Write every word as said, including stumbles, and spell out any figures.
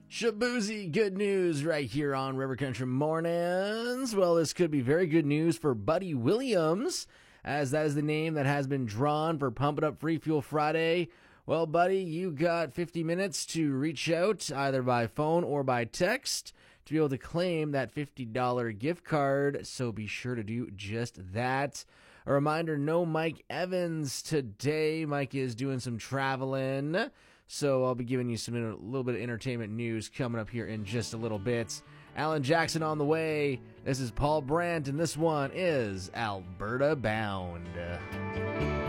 Shaboozy good news right here on River Country Mornings. Well, this could be very good news for Buddy Williams, as that is the name that has been drawn for Pump It Up Free Fuel Friday. Well, Buddy, you got fifty minutes to reach out either by phone or by text to be able to claim that fifty dollars gift card, so be sure to do just that. A reminder, no Mike Evans today. Mike is doing some traveling, so I'll be giving you some a little bit of entertainment news coming up here in just a little bit. Alan Jackson on the way. This is Paul Brandt, and this one is Alberta Bound.